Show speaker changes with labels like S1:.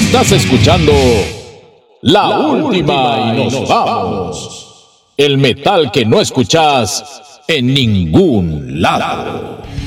S1: Estás escuchando La Última y nos vamos. El metal que no escuchas en ningún lado.